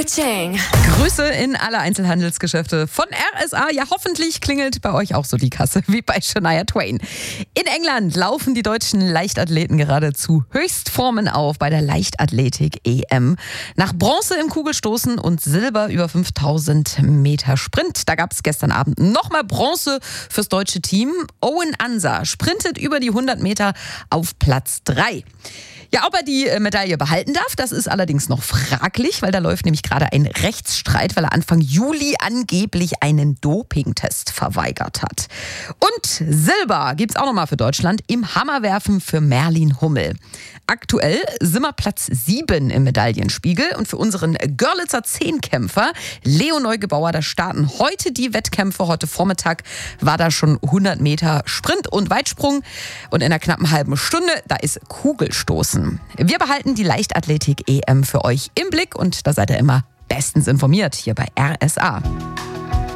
Ka-ching. Grüße in alle Einzelhandelsgeschäfte von RSA. Ja, hoffentlich klingelt bei euch auch so die Kasse wie bei Shania Twain. In England laufen die deutschen Leichtathleten geradezu Höchstformen auf bei der Leichtathletik-EM. Nach Bronze im Kugelstoßen und Silber über 5000 Meter Sprint. Da gab es gestern Abend nochmal Bronze fürs deutsche Team. Owen Ansa sprintet über die 100 Meter auf Platz 3. Ja, ob er die Medaille behalten darf, das ist allerdings noch fraglich, weil da läuft nämlich gerade ein Rechtsstreit, weil er Anfang Juli angeblich einen Dopingtest verweigert hat. Und Silber gibt's auch nochmal für Deutschland im Hammerwerfen für Merlin Hummel. Aktuell sind wir Platz 7 im Medaillenspiegel und für unseren Görlitzer Zehnkämpfer Leo Neugebauer, da starten heute die Wettkämpfe. Heute Vormittag war da schon 100 Meter Sprint und Weitsprung und in einer knappen halben Stunde, da ist Kugelstoßen. Wir behalten die Leichtathletik-EM für euch im Blick und da seid ihr immer bestens informiert hier bei RSA.